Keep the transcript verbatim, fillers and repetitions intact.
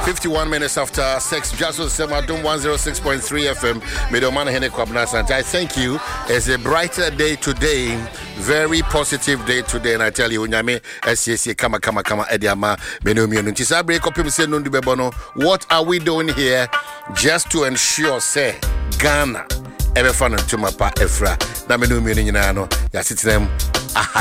fifty-one minutes after six. Just on Semadum one oh six point three F M. Middleman Hene Kwabna Santa. I thank you. It's a brighter day today. Very positive day today. And I tell you, Unyame, S C C, kama, kama, kama, ediama, menomio, nuntisa, break up him, say, nundu bebono. What are we doing here just to ensure, say, Ghana, ever fun to my pa, Efra, na menomio, ninano, ya sitinem, aha.